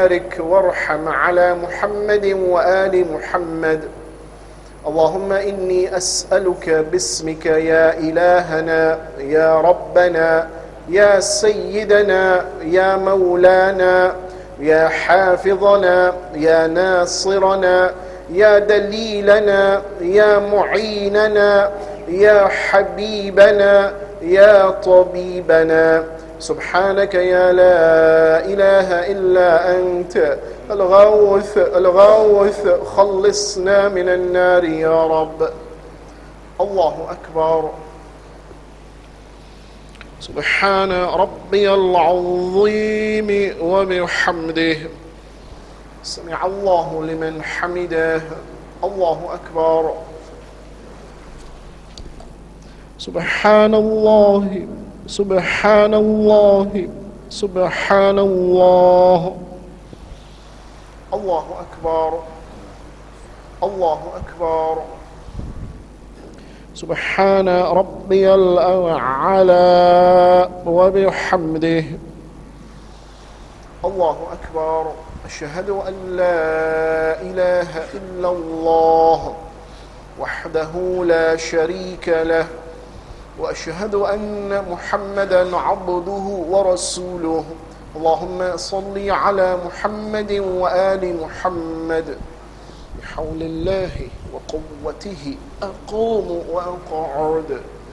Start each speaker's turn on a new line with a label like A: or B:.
A: وبارك وارحم على محمد وآل محمد. اللهم إني أسألك باسمك يا إلهنا يا ربنا يا سيدنا يا مولانا يا حافظنا يا ناصرنا يا دليلنا يا معيننا يا حبيبنا يا طبيبنا، سبحانك يا لا إله إلا أنت الغوث الغوث، خلصنا من النار يا رب. الله أكبر. سبحان ربي العظيم وبحمده. سمع الله لمن حمده. الله أكبر. سبحان الله سبحان الله سبحان الله. الله أكبر. الله أكبر. سبحان ربي الأعلى وبحمده. الله أكبر. أشهد أن لا إله إلا الله وحده لا شريك له، وأشهد أن محمدا عبده ورسوله. اللهم صل على محمد وآل محمد. بحول الله وقوته أقوم وأقعد.